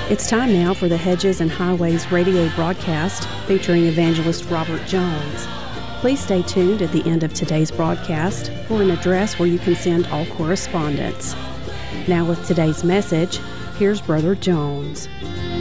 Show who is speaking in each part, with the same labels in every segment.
Speaker 1: It's time now for the Hedges and Highways radio broadcast featuring evangelist Robert Jones. Please stay tuned at the end of today's broadcast for an address where you can send all correspondence. Now with today's message, here's Brother Jones.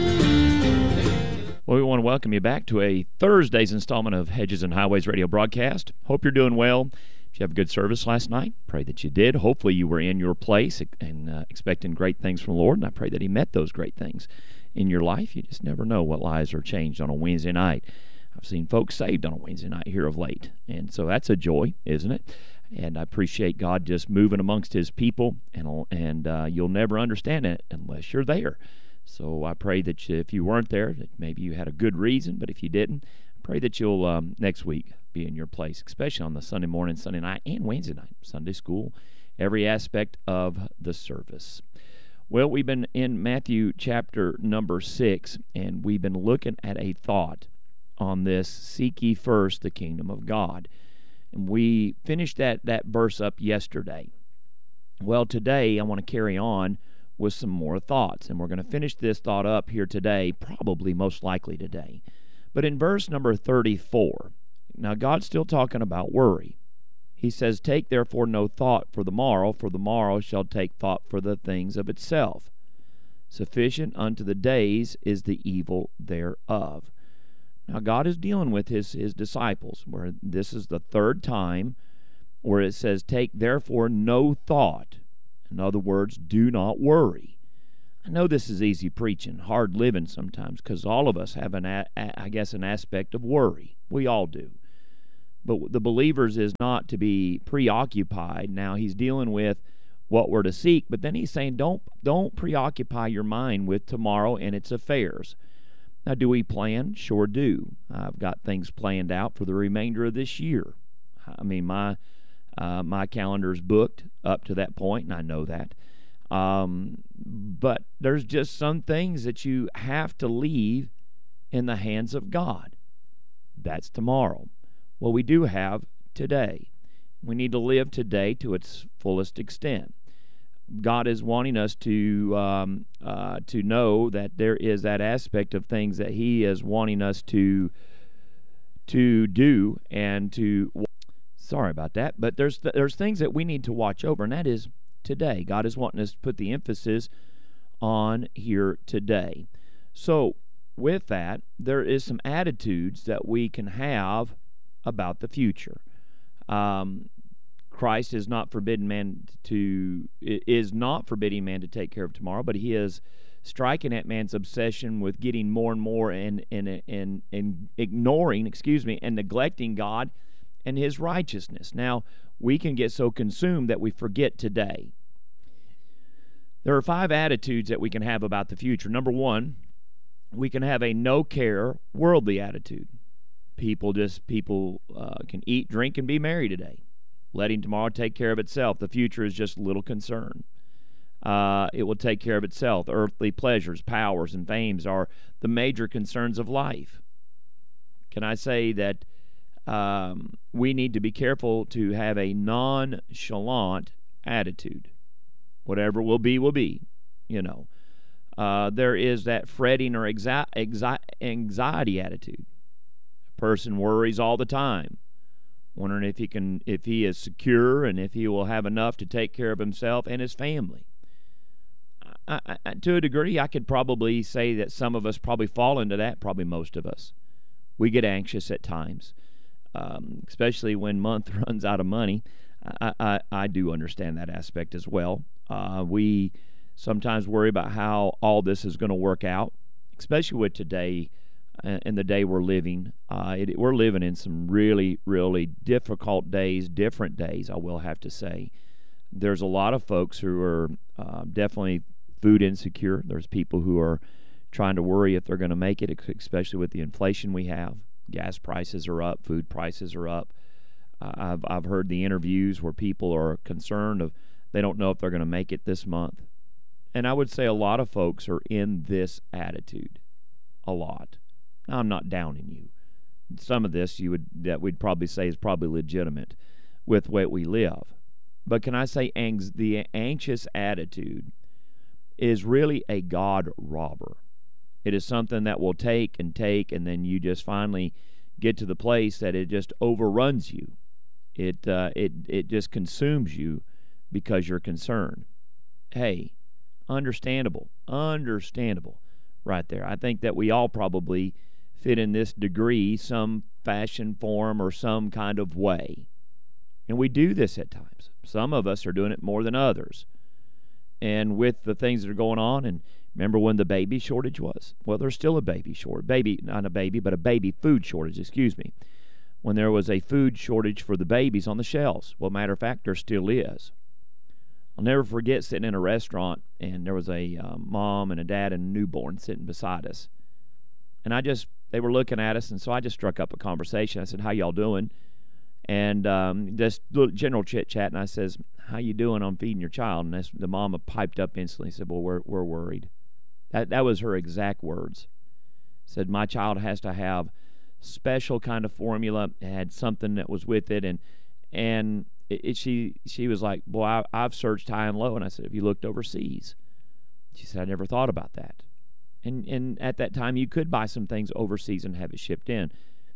Speaker 2: Well, we want to welcome you back to a Thursday's installment of Hedges and Highways radio broadcast. Hope you're doing well. Did you have a good service last night? Pray that you did. Hopefully you were in your place and expecting great things from the Lord, and I pray that He met those great things in your life. You just never know what lives are changed on a Wednesday night. I've seen folks saved on a Wednesday night here of late, and so that's a joy, isn't it? And I appreciate God just moving amongst His people, and you'll never understand it unless you're there. So I pray that if you weren't there, that maybe you had a good reason, but if you didn't, I pray that you'll next week be in your place, especially on the Sunday morning, Sunday night, and Wednesday night, Sunday school, every aspect of the service. Well, we've been in Matthew chapter number 6, and we've been looking at a thought on this, seek ye first the kingdom of God. And we finished that verse up yesterday. Well, today I want to carry on with some more thoughts, and we're going to finish this thought up here today, probably most likely today. But in verse number 34, now God's still talking about worry. He says, "Take therefore no thought for the morrow shall take thought for the things of itself. Sufficient unto the days is the evil thereof." Now God is dealing with his disciples, where this is the third time where it says, "Take therefore no thought." In other words, do not worry. I know this is easy preaching, hard living sometimes, because all of us have an aspect of worry. We all do. But the believers is not to be preoccupied. Now he's dealing with what we're to seek, but then he's saying don't preoccupy your mind with tomorrow and its affairs. Now, do we plan? Sure do. I've got things planned out for the remainder of this year. I mean, my calendar's booked up to that point, and I know that. But there's just some things that you have to leave in the hands of God. That's tomorrow. Well, we do have today. We need to live today to its fullest extent. God is wanting us to know that there is that aspect of things that He is wanting us to do and to. Sorry about that, but there's things that we need to watch over, and that is today. God is wanting us to put the emphasis on here today. So with that, there is some attitudes that we can have about the future. Christ is not forbidding man to take care of tomorrow, but He is striking at man's obsession with getting more and more and ignoring, and neglecting God and His righteousness. Now, we can get so consumed that we forget today. There are 5 attitudes that we can have about the future. Number 1, we can have a no-care, worldly attitude. People can eat, drink, and be merry today, letting tomorrow take care of itself. The future is just little concern. It will take care of itself. Earthly pleasures, powers, and fames are the major concerns of life. Can I say that we need to be careful to have a nonchalant attitude? Whatever will be, will be. There is that fretting or anxiety attitude. A person worries all the time, wondering if he is secure and if he will have enough to take care of himself and his family. To a degree, I could probably say that some of us probably fall into that, probably most of us. We get anxious at times, especially when month runs out of money. I do understand that aspect as well. We sometimes worry about how all this is going to work out, especially with today and the day we're living. We're living in some really, really difficult days, different days, I will have to say. There's a lot of folks who are definitely food insecure. There's people who are trying to worry if they're going to make it, especially with the inflation we have. Gas prices are up, food prices are up. I've heard the interviews where people are concerned they don't know if they're going to make it this month. And I would say a lot of folks are in this attitude. A lot. Now, I'm not downing you. Some of this we'd probably say is probably legitimate with what we live. But can I say the anxious attitude is really a God robber. It is something that will take, and then you just finally get to the place that it just overruns you. It just consumes you because you're concerned. Hey, understandable right there. I think that we all probably fit in this degree, some fashion, form, or some kind of way. And we do this at times. Some of us are doing it more than others. And with the things that are going on, and remember when the baby shortage was? Well, there's still a baby shortage. Not a baby, but a baby food shortage, when there was a food shortage for the babies on the shelves. Well, matter of fact, there still is. I'll never forget sitting in a restaurant, and there was a mom and a dad and a newborn sitting beside us. And they were looking at us, and so I just struck up a conversation. I said, "How y'all doing?" And just little general chit-chat, and I says, "How you doing on feeding your child?" And the mama piped up instantly and said, "Well, we're worried." That was her exact words. Said, "My child has to have special kind of formula." It had something that was with it, and she was like, "Boy, I've searched high and low." And I said, "Have you looked overseas?" She said, "I never thought about that." And at that time, you could buy some things overseas and have it shipped in.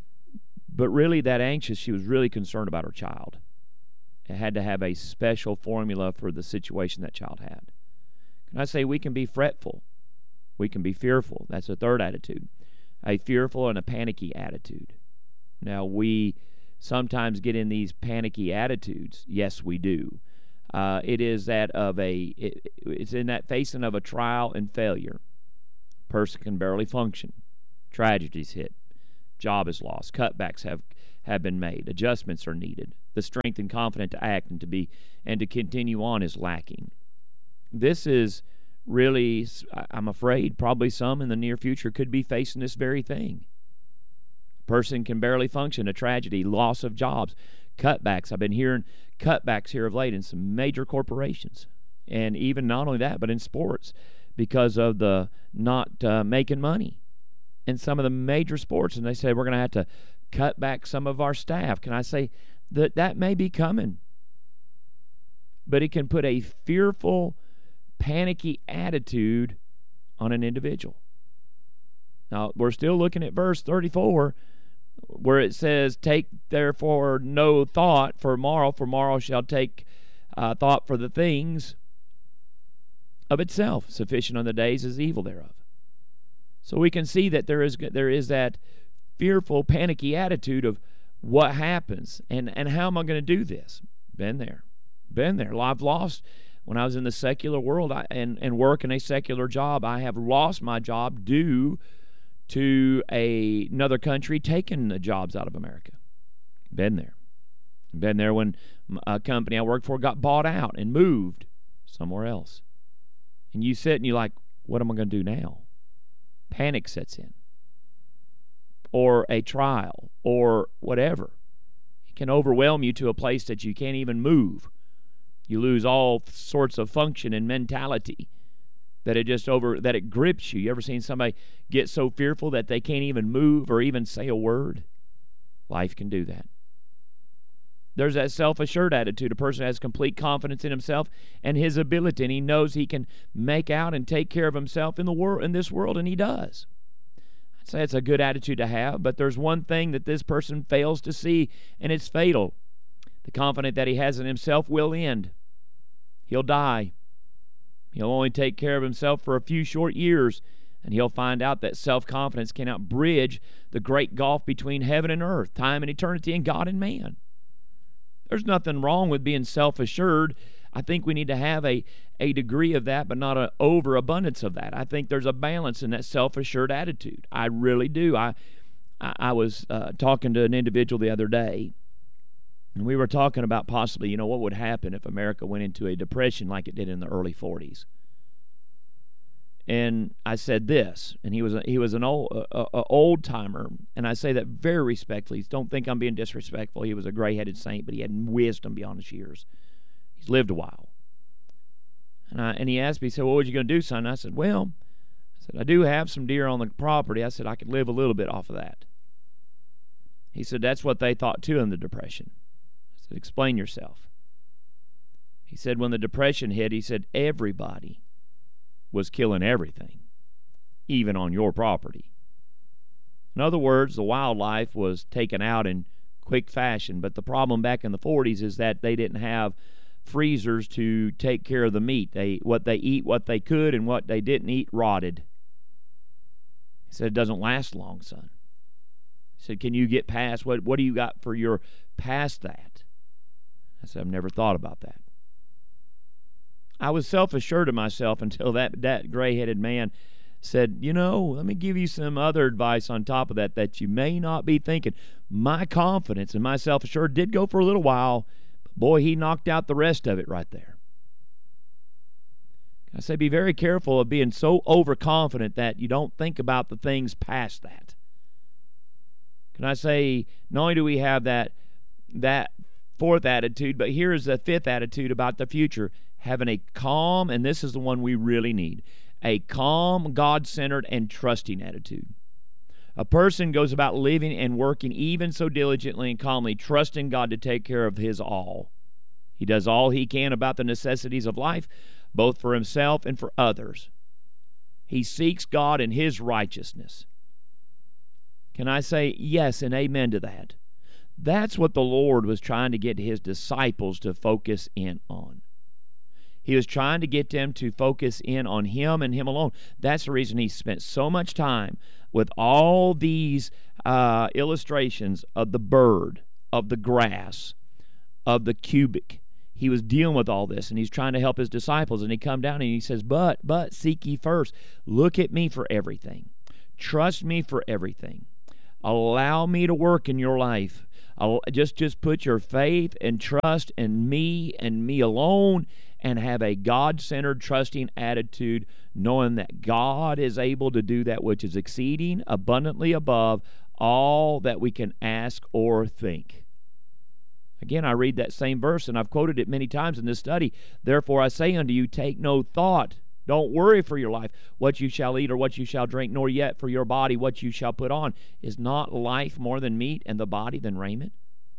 Speaker 2: But really that anxious, she was really concerned about her child. It had to have a special formula for the situation that child had. Can I say we can be fretful? We can be fearful. That's a third attitude. A fearful and a panicky attitude. Now, we sometimes get in these panicky attitudes. Yes, we do. It is that of it's in that facing of a trial and failure. Person can barely function. Tragedies hit. Job is lost. Cutbacks have been made. Adjustments are needed. The strength and confidence to act and to continue on is lacking. This is really, I'm afraid, probably some in the near future could be facing this very thing. A person can barely function. A tragedy, loss of jobs, cutbacks. I've been hearing cutbacks here of late in some major corporations, and even not only that, but in sports because of the not making money. In some of the major sports, and they say we're going to have to cut back some of our staff. Can I say that may be coming? But it can put a fearful, panicky attitude on an individual. Now, we're still looking at verse 34, where it says, "Take therefore no thought for tomorrow shall take thought for the things of itself. Sufficient on the days is evil thereof." So we can see that there is that fearful, panicky attitude of what happens and how am I going to do this? Been there. Well, I've lost, when I was in the secular world and work in a secular job, I have lost my job due to another country taking the jobs out of America. Been there when a company I worked for got bought out and moved somewhere else. And you sit and you're like, what am I going to do now? Panic sets in, or a trial, or whatever. It can overwhelm you to a place that you can't even move. You lose all sorts of function and mentality that it grips you. You ever seen somebody get so fearful that they can't even move or even say a word? Life can do that. There's that self-assured attitude. A person has complete confidence in himself and his ability, and he knows he can make out and take care of himself in this world, and he does. I'd say it's a good attitude to have, but there's one thing that this person fails to see, and it's fatal. The confidence that he has in himself will end. He'll die. He'll only take care of himself for a few short years, and he'll find out that self-confidence cannot bridge the great gulf between heaven and earth, time and eternity, and God and man. There's nothing wrong with being self-assured. I think we need to have a degree of that, but not an overabundance of that. I think there's a balance in that self-assured attitude. I really do. I was talking to an individual the other day, and we were talking about possibly, what would happen if America went into a depression like it did in the early 40s. And I said this, and he was an old timer, and I say that very respectfully. Don't think I'm being disrespectful. He was a gray-headed saint, but he had wisdom beyond his years. He's lived a while. And he asked me, he said, "Well, what are you going to do, son?" And I said, I do have some deer on the property. I said, I could live a little bit off of that. He said, that's what they thought too in the Depression. I said, explain yourself. He said, when the Depression hit, he said, everybody was killing everything. even on your property. In other words, the wildlife was taken out in quick fashion, but the problem back in the 40s is that they didn't have freezers to take care of the meat. What they could, and what they didn't eat rotted. He said, it doesn't last long, son. He said, can you get past, what do you got for your past that? I said, I've never thought about that. I was self-assured of myself until that gray-headed man said, let me give you some other advice on top of that you may not be thinking. My confidence and my self-assured did go for a little while, but boy, he knocked out the rest of it right there. I say be very careful of being so overconfident that you don't think about the things past that. Can I say, not only do we have that fourth attitude, but here is the fifth attitude about the future, having a calm, and this is the one we really need, a calm, God-centered, and trusting attitude. A person goes about living and working even so diligently and calmly, trusting God to take care of his all. He does all he can about the necessities of life, both for himself and for others. He seeks God and his righteousness. Can I say yes and amen to that? That's what the Lord was trying to get his disciples to focus in on. He was trying to get them to focus in on him and him alone. That's the reason he spent so much time with all these illustrations of the bird, of the grass, of the cubic. He was dealing with all this, and he's trying to help his disciples. And he come down and he says, but seek ye first. Look at me for everything. Trust me for everything. Allow me to work in your life. Just put your faith and trust in me and me alone, and have a God-centered, trusting attitude, knowing that God is able to do that which is exceeding abundantly above all that we can ask or think. Again, I read that same verse, and I've quoted it many times in this study. Therefore I say unto you, take no thought. Don't worry for your life, what you shall eat or what you shall drink, nor yet for your body what you shall put on. Is not life more than meat, and the body than raiment?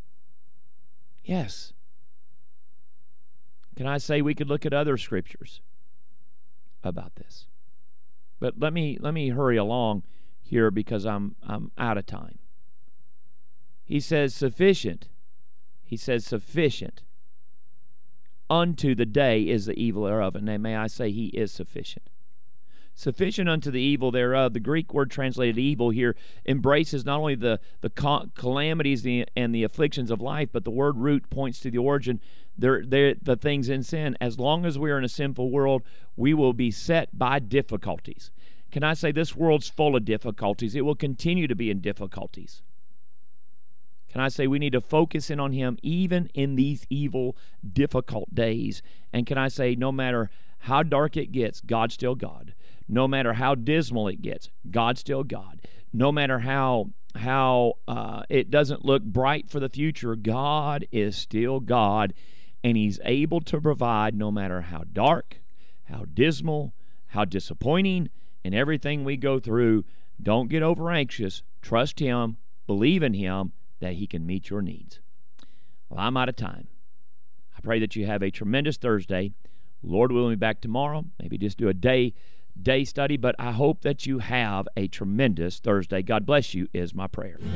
Speaker 2: Yes. Can I say we could look at other scriptures about this? But let me hurry along here because I'm out of time. He says sufficient. He says sufficient unto the day is the evil thereof. And may I say he is sufficient. Sufficient unto the evil thereof. The Greek word translated evil here embraces not only the calamities and the afflictions of life, but the word root points to the origin. The things in sin. As long as we are in a sinful world, we will be set by difficulties. Can I say this world's full of difficulties? It will continue to be in difficulties. Can I say we need to focus in on him even in these evil, difficult days? And can I say no matter how dark it gets, God's still God. No matter how dismal it gets, God's still God. No matter how it doesn't look bright for the future, God is still God, and he's able to provide no matter how dark, how dismal, how disappointing, and everything we go through. Don't get over anxious. Trust him. Believe in him that he can meet your needs. Well, I'm out of time. I pray that you have a tremendous Thursday. Lord willing, we'll be back tomorrow. Maybe just do a day study, but I hope that you have a tremendous Thursday. God bless you is my prayer.